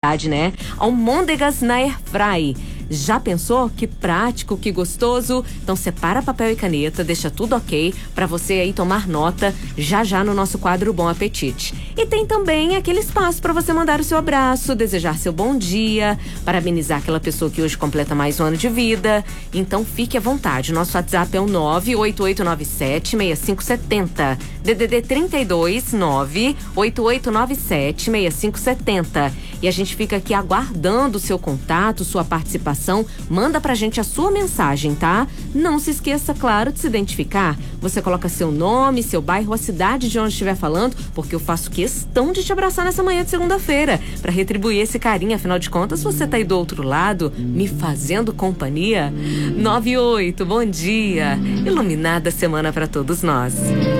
praticidade, né? Almôndegas na Airfry. Já pensou? Que prático, que gostoso. Então separa papel e caneta, deixa tudo ok para você aí tomar nota já no nosso quadro Bom Apetite. E tem também aquele espaço para você mandar o seu abraço, desejar seu bom dia, parabenizar aquela pessoa que hoje completa mais um ano de vida. Então fique à vontade. Nosso WhatsApp é o 98897-6570. DDD 32 98897-6570. E a gente fica aqui aguardando o seu contato, sua participação. Manda pra gente a sua mensagem, tá? Não se esqueça, claro, de se identificar. Você coloca seu nome, seu bairro, a cidade de onde estiver falando, porque eu faço questão de te abraçar nessa manhã de segunda-feira, pra retribuir esse carinho. Afinal de contas, você tá aí do outro lado, me fazendo companhia. 98, bom dia. Iluminada semana pra todos nós.